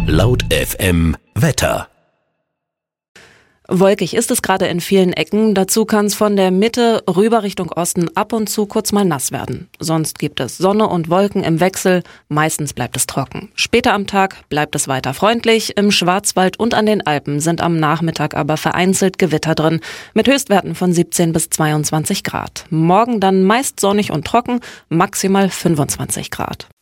Laut FM Wetter. Wolkig ist es gerade in vielen Ecken. Dazu kann es von der Mitte rüber Richtung Osten ab und zu kurz mal nass werden. Sonst gibt es Sonne und Wolken im Wechsel. Meistens bleibt es trocken. Später am Tag bleibt es weiter freundlich. Im Schwarzwald und an den Alpen sind am Nachmittag aber vereinzelt Gewitter drin. Mit Höchstwerten von 17 bis 22 Grad. Morgen dann meist sonnig und trocken, maximal 25 Grad.